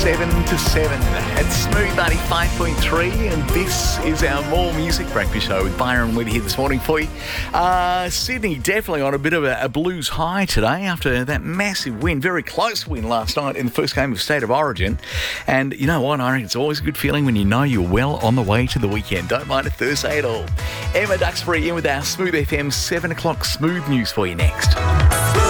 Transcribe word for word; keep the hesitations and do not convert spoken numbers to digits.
seven to seven at Smooth ninety-five point three, and this is our More Music Breakfast Show with Byron Weber here this morning for you. Uh, Sydney definitely on a bit of a, a blues high today after that massive win, very close win last night in the first game of State of Origin. And you know what, I reckon it's always a good feeling when you know you're well on the way to the weekend. Don't mind a Thursday at all. Emma Duxbury in with our Smooth F M seven o'clock Smooth News for you next.